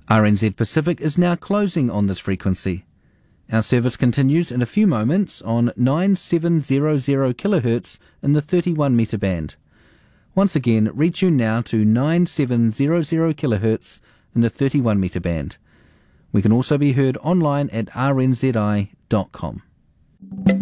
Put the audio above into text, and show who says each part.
Speaker 1: RNZ Pacific is now closing on this frequency. Our service continues in a few moments on 9700 kHz in the 31 metre band. Once again, retune now to 9700 kHz in the 31 metre band. We can also be heard online at rnzi.com.